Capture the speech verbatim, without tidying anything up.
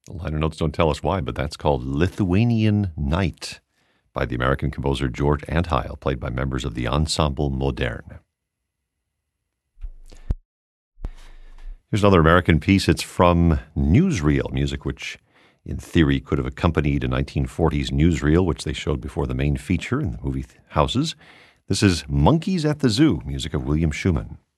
The liner notes don't tell us why, but that's called Lithuanian Night by the American composer George Antheil, played by members of the Ensemble Moderne. Here's another American piece. It's from newsreel, music which in theory could have accompanied a nineteen forties newsreel, which they showed before the main feature in the movie houses. This is Monkeys at the Zoo, music of William Schumann.